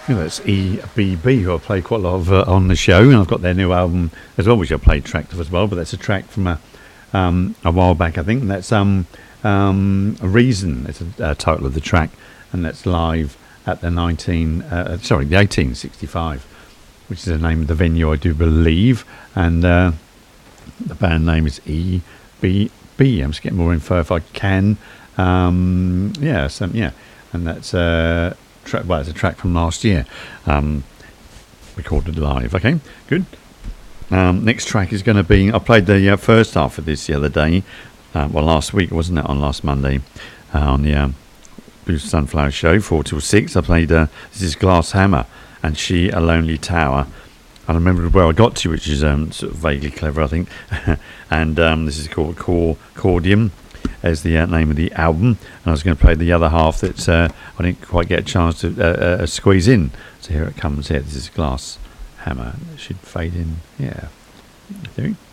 That's EBB, who I played quite a lot of on the show, and I've got their new album as well, which I played track of as well. But that's a track from a while back, I think. And that's a Reason. It's a title of the track, and that's live at the 1865, which is the name of the venue, I do believe. And the band name is EBB. I'm just getting more info if I can. And that's it's a track from last year, recorded live. Okay, good. Next track is going to be, I played the first half of this the other day, last week, wasn't it, on last Monday, on the Blues Sunflower Show, 4 till 6. I played, this is Glass Hammer and She a Lonely Tower. I remember where I got to, which is sort of vaguely clever, I think. And this is called Cordium, as the name of the album. And I was going to play the other half that I didn't quite get a chance to squeeze in. So here it comes here. This is Glass Hammer. It should fade in. Yeah. There we go.